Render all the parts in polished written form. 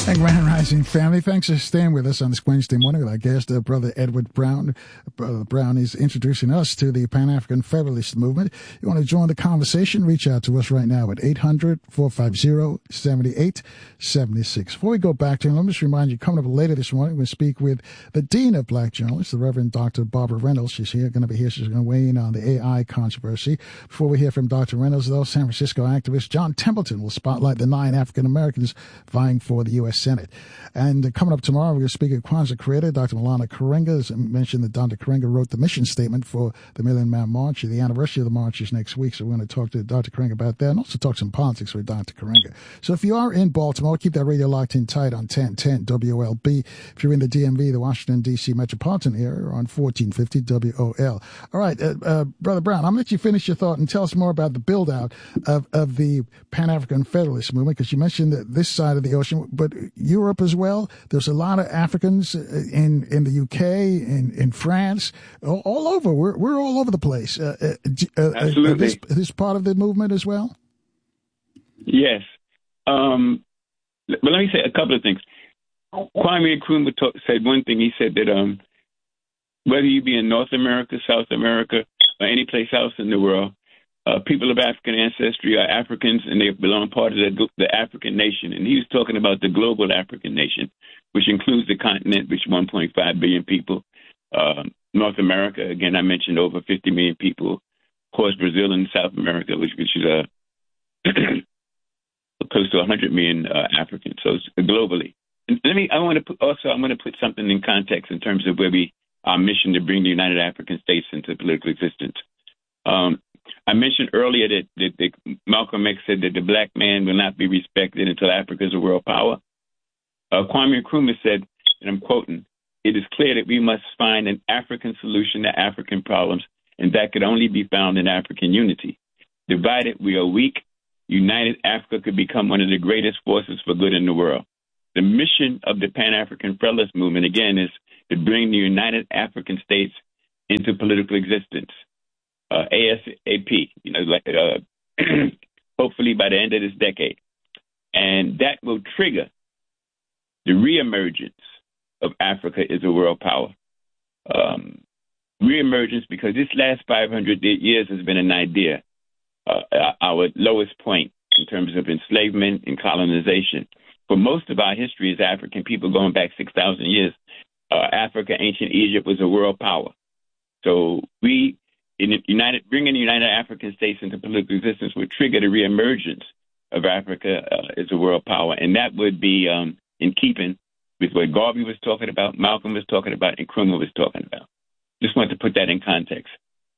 Grand Rising family, thanks for staying with us on this Wednesday morning with our guest, Brother Edward Brown. Brother Brown is introducing us to the Pan-African Federalist Movement. You want to join the conversation, reach out to us right now at 800-450-7876. Before we go back to him, let me just remind you, coming up later this morning, we'll speak with the Dean of Black Journalists, the Reverend Dr. Barbara Reynolds. She's here, going to be here. She's going to weigh in on the AI controversy. Before we hear from Dr. Reynolds, though, San Francisco activist John Templeton will spotlight the 9 African Americans vying for the U.S. Senate. And coming up tomorrow, we're going to speak with Kwanzaa creator Dr. Maulana Karenga. As I mentioned, that Dr. Karenga wrote the mission statement for the Million Man March. The anniversary of the march is next week, so we're going to talk to Dr. Karenga about that and also talk some politics with Dr. Karenga. So if you are in Baltimore, keep that radio locked in tight on 1010 WLB. If you're in the DMV, the Washington, D.C. metropolitan area, on 1450 WOL. All right, Brother Brown, I'm going to let you finish your thought and tell us more about the build-out of the Pan-African Federalist Movement, because you mentioned that this side of the ocean, but Europe as well. There's a lot of Africans in the UK, in France, all over. We're all over the place. Absolutely. This part of the movement as well? Yes. But let me say a couple of things. Kwame Nkrumah said one thing. He said that whether you be in North America, South America, or any place else in the world, people of African ancestry are Africans, and they belong part of the African nation. And he was talking about the global African nation, which includes the continent, which is 1.5 billion people. North America, again, I mentioned over 50 million people. Of course, Brazil and South America, which is close to 100 million Africans. So it's globally. And I'm going to put something in context in terms of our mission to bring the United African States into political existence. I mentioned earlier that Malcolm X said that the black man will not be respected until Africa is a world power. Kwame Nkrumah said, and I'm quoting, "It is clear that we must find an African solution to African problems, and that could only be found in African unity. Divided, we are weak. United, Africa could become one of the greatest forces for good in the world." The mission of the Pan-African Federalist Movement, again, is to bring the United African States into political existence. ASAP, hopefully by the end of this decade. And that will trigger the reemergence of Africa as a world power. Reemergence, because this last 500 years has been an idea, our lowest point in terms of enslavement and colonization. For most of our history as African people, going back 6,000 years, Africa, ancient Egypt was a world power. So bringing the United African States into political existence would trigger the reemergence of Africa as a world power. And that would be in keeping with what Garvey was talking about, Malcolm was talking about, and Nkrumah was talking about. Just wanted to put that in context.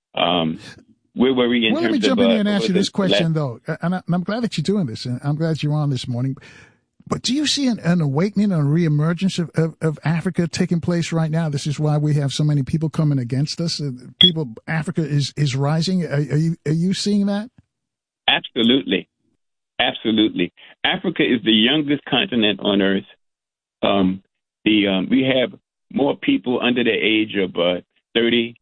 Where were we in terms of... Let me jump in here and ask you this question, though. And I'm glad that you're doing this, and I'm glad you're on this morning. But do you see an awakening, a reemergence of Africa taking place right now? This is why we have so many people coming against us. Africa is rising. Are you seeing that? Absolutely. Absolutely. Africa is the youngest continent on Earth. We have more people under the age of 30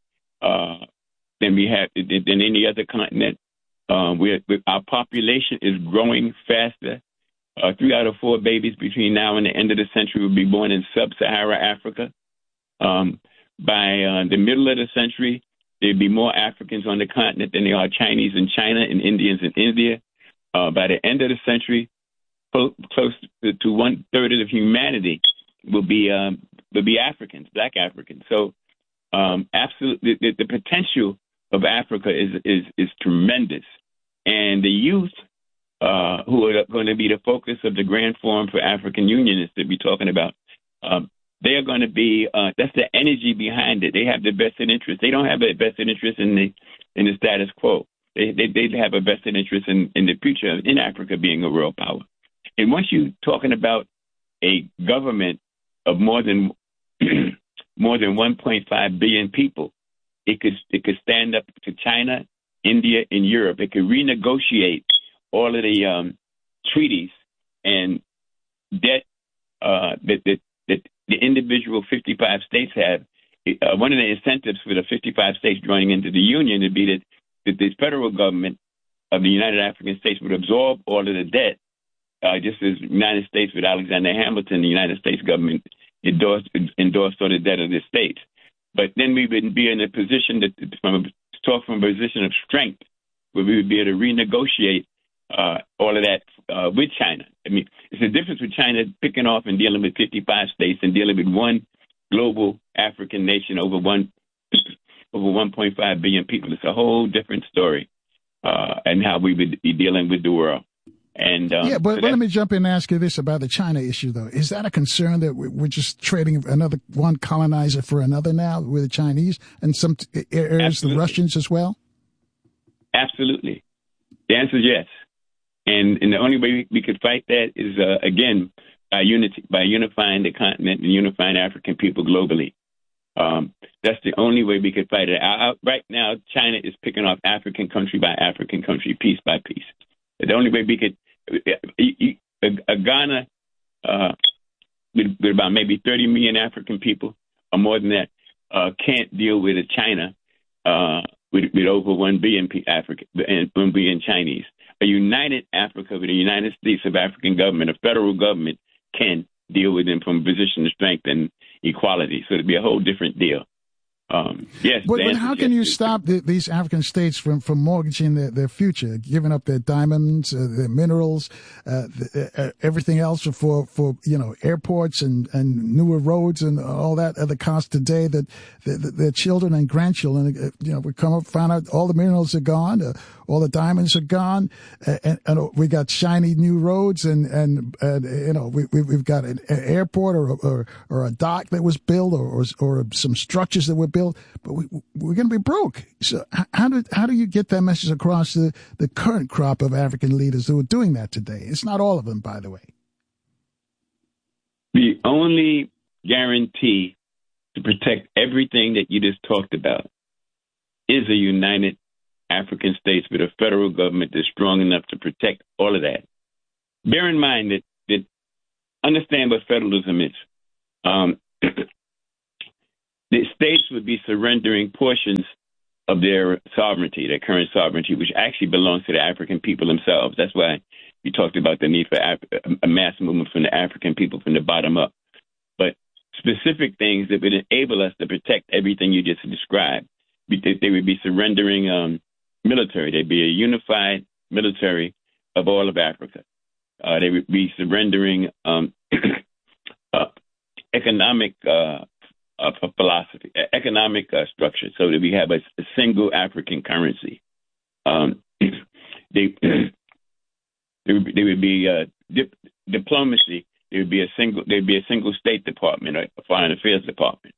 than any other continent. Our population is growing faster. 3 out of 4 babies between now and the end of the century will be born in sub-Saharan Africa. By the middle of the century, there'd be more Africans on the continent than there are Chinese in China and Indians in India. By the end of the century, close to 1/3 of humanity will be Africans, Black Africans. So, absolutely, the potential of Africa is tremendous, and the youth who are going to be the focus of the Grand Forum for African Unionists that we're talking about. They are going to be, that's the energy behind it. They have the vested interest. They don't have a vested interest in the status quo. They have a vested interest in the future in Africa being a world power. And once you're talking about a government of more than 1.5 billion people, it could stand up to China, India, and Europe. It could renegotiate all of the treaties and debt that the individual 55 states have. One of the incentives for the 55 states joining into the union would be that the federal government of the United African States would absorb all of the debt just as the United States with Alexander Hamilton, the United States government endorsed on the debt of the states. But then we would be in a position to talk from a position of strength, where we would be able to renegotiate all of that with China. I mean, it's a difference with China picking off and dealing with 55 states and dealing with one global African nation over 1.5 billion people. It's a whole different story, and how we would be dealing with the world. And but let me jump in and ask you this about the China issue, though. Is that a concern that we're just trading another one colonizer for another now with the Chinese and some areas, Absolutely. the Russians as well? Absolutely. The answer is yes. And the only way we could fight that is, again, by unifying the continent and unifying African people globally. That's the only way we could fight it. Right now, China is picking off African country by African country, piece by piece. The only way we could, Ghana, with about maybe 30 million African people, or more than that, can't deal with China with over 1 billion African and 1 billion Chinese. A united Africa with a United States of African government, a federal government, can deal with them from a position of strength and equality. So it'd be a whole different deal. Yes, but how can you stop these African states from mortgaging their future, giving up their diamonds, their minerals, everything else for airports and newer roads and all that other cost today that their children and grandchildren we come up find out all the minerals are gone, all the diamonds are gone, and we got shiny new roads and we've got an airport or a dock that was built or some structures that were built. But we're going to be broke. So how do you get that message across to the current crop of African leaders who are doing that today? It's not all of them, by the way. The only guarantee to protect everything that you just talked about is a united African states with a federal government that's strong enough to protect all of that. Bear in mind that understand what federalism is. The states would be surrendering portions of their sovereignty, their current sovereignty, which actually belongs to the African people themselves. That's why we talked about the need for a mass movement from the African people from the bottom up. But specific things that would enable us to protect everything you just described, they would be surrendering military. They'd be a unified military of all of Africa. They would be surrendering economic philosophy, economic structure, so that we have a single African currency. They would be diplomacy. There'd be a single State Department, or a Foreign Affairs Department.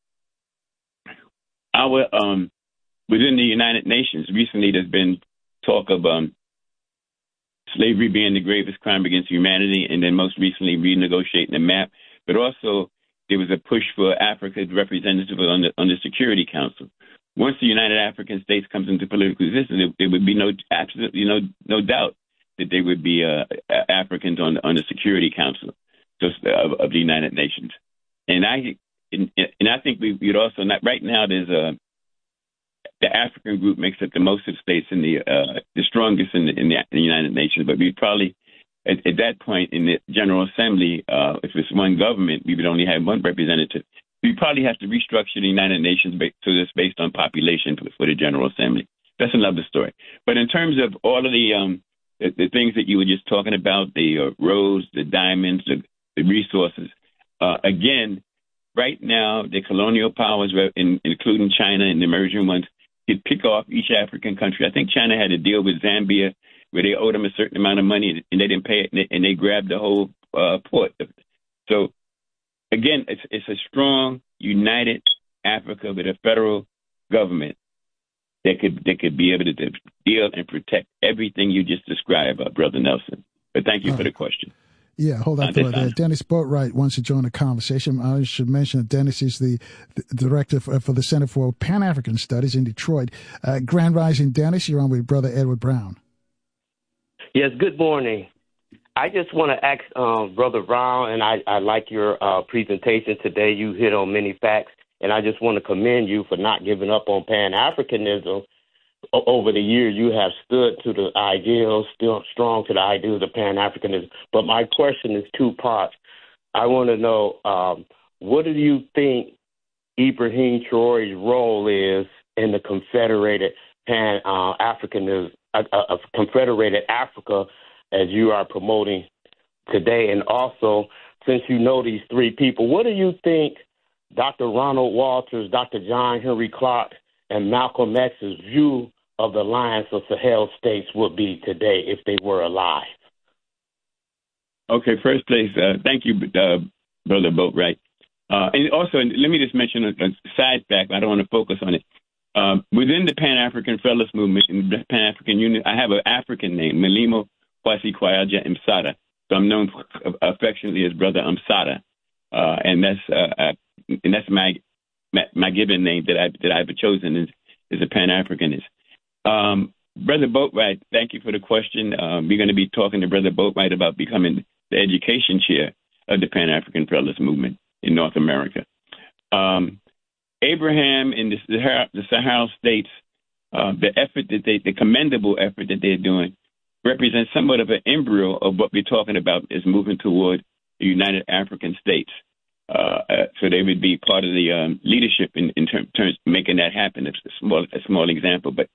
Within the United Nations, recently there's been talk of slavery being the gravest crime against humanity, and then most recently renegotiating the map, but also there was a push for Africa's representative on the Security Council. Once the United African States comes into political existence, there would be absolutely no doubt that there would be Africans on the Security Council of the United Nations. And I think we'd also not right now. There's the African group makes up the most of states in the strongest in the United Nations, but we'd probably at that point in the General Assembly, if it's one government, we would only have one representative. We probably have to restructure the United Nations so it's based on population for the General Assembly. That's another story. But in terms of all of the things that you were just talking about, the roads, the diamonds, the resources, again, right now, the colonial powers, including China and the emerging ones, could pick off each African country. I think China had a deal with Zambia where they owed them a certain amount of money and they didn't pay it, and they grabbed the whole port. So, again, it's a strong, united Africa with a federal government that could be able to deal and protect everything you just described, Brother Nelson. But thank you for the question. Yeah, hold on for that. Dennis Boatwright wants to join the conversation. I should mention that Dennis is the director for the Center for Pan-African Studies in Detroit. Grand Rising, Dennis, you're on with Brother Edward Brown. Yes, good morning. I just want to ask Brother Brown, and I like your presentation today. You hit on many facts, and I just want to commend you for not giving up on Pan-Africanism over the years, you have stood to the ideals, still strong to the ideals of Pan-Africanism. But my question is two parts. I want to know, what do you think Ibrahim Traore's role is in the Confederated Pan-Africanism, Confederated Africa, as you are promoting today? And also, since you know these three people, what do you think Dr. Ronald Walters, Dr. John Henry Clark, and Malcolm X's view of the Alliance of Sahel States would be today if they were alive? Okay, first place, thank you, Brother Boatwright. And also, let me just mention a side fact. I don't want to focus on it. Within the Pan-African Federalist Movement and the Pan-African Union, I have an African name, Malimo Kwasi Kwaja Msada. So I'm known affectionately as Brother Msada, and that's my given name that I've chosen is a Pan-Africanist. Brother Boatwright, thank you for the question. We're going to be talking to Brother Boatwright about becoming the education chair of the Pan-African Federalist Movement in North America. Abraham and the Sahel states, the commendable effort that they're doing represents somewhat of an embryo of what we're talking about is moving toward the United African States. So they would be part of the leadership in terms of making that happen. It's a small example, but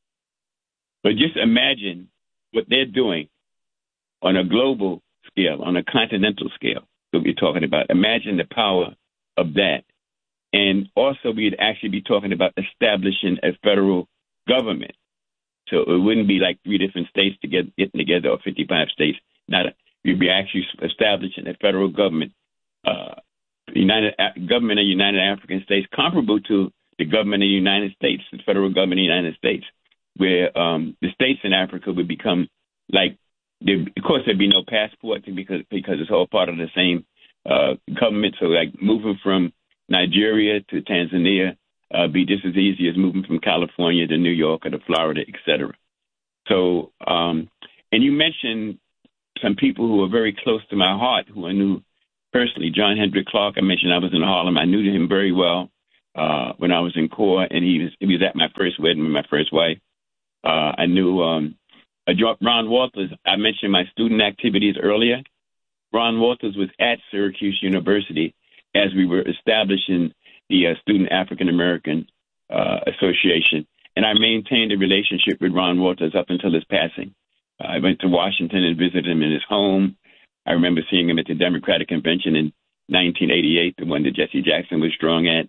just imagine what they're doing on a global scale, on a continental scale that we're talking about. Imagine the power of that. And also we'd actually be talking about establishing a federal government. So it wouldn't be like three different states getting together or 55 states. We'd be actually establishing a federal government, government of the United African States, comparable to the government of the United States, the federal government of the United States, where the states in Africa would become like, of course, there'd be no passport because it's all part of the same government. So like moving from Nigeria to Tanzania be just as easy as moving from California to New York or to Florida, et cetera. So, and you mentioned some people who are very close to my heart who I knew personally. John Henry Clark, I mentioned I was in Harlem. I knew him very well when I was in Corps, and he was at my first wedding with my first wife. I knew Ron Walters. I mentioned my student activities earlier. Ron Walters was at Syracuse University as we were establishing the Student African American Association, and I maintained a relationship with Ron Walters up until his passing. I went to Washington and visited him in his home. I remember seeing him at the Democratic Convention in 1988, the one that Jesse Jackson was strong at.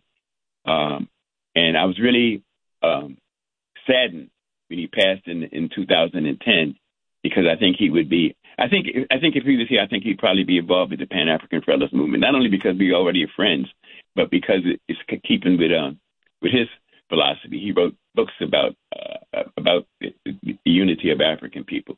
And I was really saddened when he passed in 2010, because I think he would be, I think if he was here, I think he'd probably be involved with the Pan-African Federalist Movement, not only because we already are friends, but because it's keeping with his philosophy. He wrote books about the unity of African people.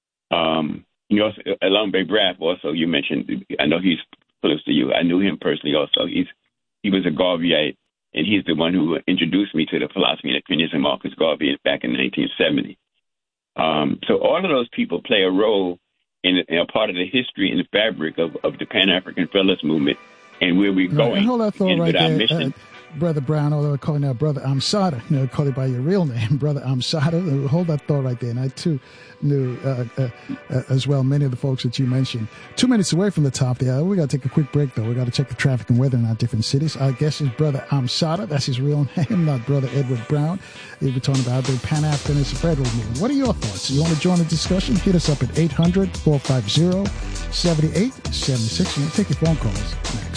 You also, Alombe Braff, also you mentioned. I know he's close to you. I knew him personally. Also, he was a Garveyite, and he's the one who introduced me to the philosophy and opinions of Marcus Garvey back in 1970. So all of those people play a role in a part of the history and the fabric of the Pan-African Federalist Movement and where we're going. And hold that thought right there. Brother Brown, although I call you now Brother Amsada, call you by your real name, Brother Amsada. Hold that thought right there. And I, too, knew as well many of the folks that you mentioned. 2 minutes away from the top of the hour. We got to take a quick break, though. We got to check the traffic and weather in our different cities. Our guest is Brother Amsada. That's his real name, not Brother Edward Brown. We're talking about the Pan-Africanist Federal Movement. What are your thoughts? You want to join the discussion? Hit us up at 800-450-7876. We'll take your phone calls.